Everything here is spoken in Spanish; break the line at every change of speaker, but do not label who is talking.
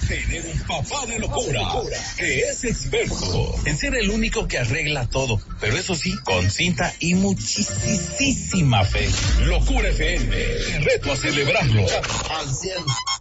tener un papá de locura que es experto en ser el único que arregla todo, pero eso sí, con cinta y muchísima fe. Locura FM, te reto a celebrarlo al 100.